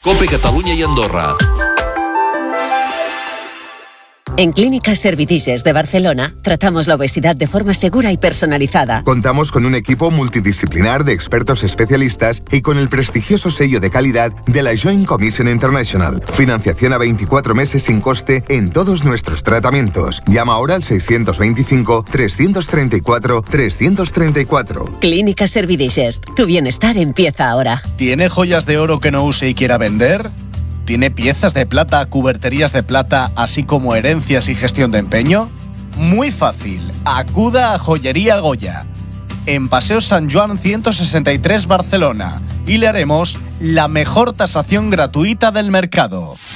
COPE Catalunya y Andorra. En Clínicas Servidiges de Barcelona tratamos la obesidad de forma segura y personalizada. Contamos con un equipo multidisciplinar de expertos especialistas y con el prestigioso sello de calidad de la Joint Commission International. Financiación a 24 meses sin coste en todos nuestros tratamientos. Llama ahora al 625-334-334. Clínicas Servidiges. Tu bienestar empieza ahora. ¿Tiene joyas de oro que no use y quiera vender? ¿Tiene piezas de plata, cuberterías de plata, así como herencias y gestión de empeño? Muy fácil. Acuda a Joyería Goya, en Paseo San Joan 163 Barcelona, y le haremos la mejor tasación gratuita del mercado.